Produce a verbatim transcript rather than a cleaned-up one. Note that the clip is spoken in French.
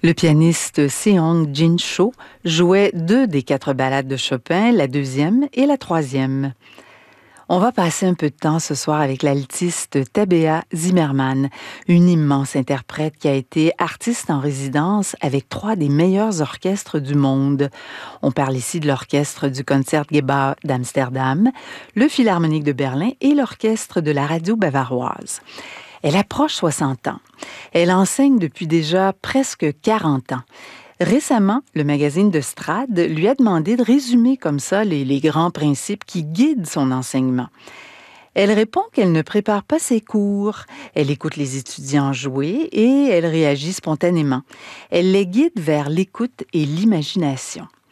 Le pianiste Seong Jin-cho jouait deux des quatre ballades de Chopin, la deuxième et la troisième. On va passer un peu de temps ce soir avec l'altiste Tabea Zimmermann, une immense interprète qui a été artiste en résidence avec trois des meilleurs orchestres du monde. On parle ici de l'orchestre du Concertgebouw d'Amsterdam, le Philharmonique de Berlin et l'orchestre de la radio bavaroise. Elle approche soixante ans. Elle enseigne depuis déjà presque quarante ans. Récemment, le magazine de Strad lui a demandé de résumer comme ça les, les grands principes qui guident son enseignement. Elle répond qu'elle ne prépare pas ses cours, elle écoute les étudiants jouer et elle réagit spontanément. Elle les guide vers l'écoute et l'imagination.